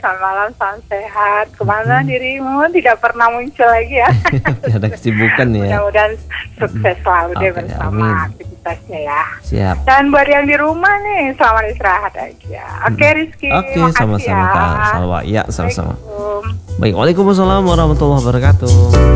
selamat malam, salam sehat. Kemana dirimu? Tidak pernah muncul lagi ya. Ada kesibukan ya. Mudah-mudahan sukses selalu deh Oke, bersama amin. aktivitasnya ya. Siap. Dan buat yang di rumah nih, selamat istirahat aja. Oke Rizky, Oke, makasih sama-sama ya. Kak. Salwa. Ya, sama-sama. Assalamualaikum. Baik, waalaikumsalam warahmatullahi wabarakatuh.